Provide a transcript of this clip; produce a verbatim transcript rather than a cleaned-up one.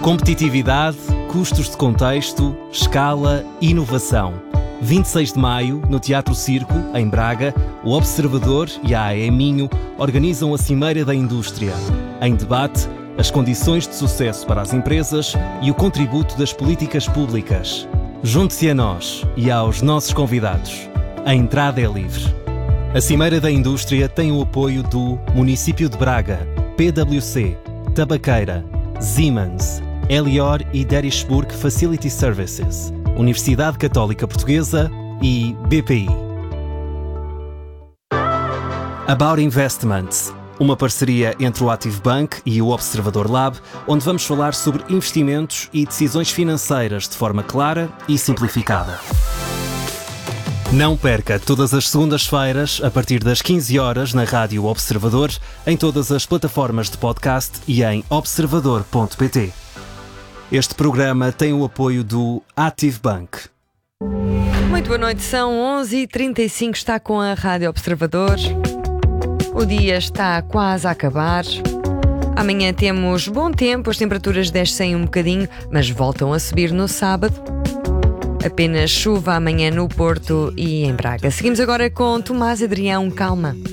Competitividade, custos de contexto, escala, inovação. vinte e seis de maio, no Teatro Circo, em Braga, o Observador e a A E Minho organizam a Cimeira da Indústria. Em debate, as condições de sucesso para as empresas e o contributo das políticas públicas. Junte-se a nós e aos nossos convidados. A entrada é livre. A Cimeira da Indústria tem o apoio do Município de Braga, P W C, Tabaqueira, Siemens, Elior e Derishburg Facility Services, Universidade Católica Portuguesa e B P I. About Investments, uma parceria entre o Active Bank e o Observador Lab, onde vamos falar sobre investimentos e decisões financeiras de forma clara e simplificada. Não perca todas as segundas-feiras, a partir das quinze horas, na Rádio Observador, em todas as plataformas de podcast e em observador ponto pt. Este programa tem o apoio do Active Bank. Muito boa noite, são onze e trinta e cinco, está com a Rádio Observador. O dia está quase a acabar. Amanhã temos bom tempo, as temperaturas descem um bocadinho, mas voltam a subir no sábado. Apenas chuva amanhã no Porto e em Braga. Seguimos agora com Tomás Adrião Calma.